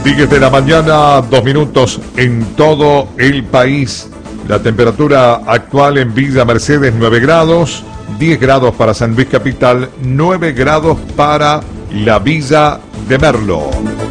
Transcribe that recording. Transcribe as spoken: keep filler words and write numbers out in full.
diez de la mañana, dos minutos en todo el país. La temperatura actual en Villa Mercedes, nueve grados, diez grados para San Luis Capital, nueve grados para la Villa de Merlo.